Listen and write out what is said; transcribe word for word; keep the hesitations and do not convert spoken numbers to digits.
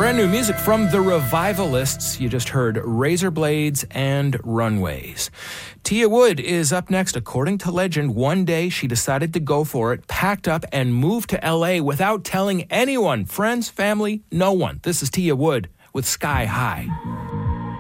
Brand new music from The Revivalists. You just heard Razor Blades and Runways. Tia Wood is up next. According to legend, one day she decided to go for it, packed up, and moved to L A without telling anyone. Friends, family, no one. This is Tia Wood with Sky High.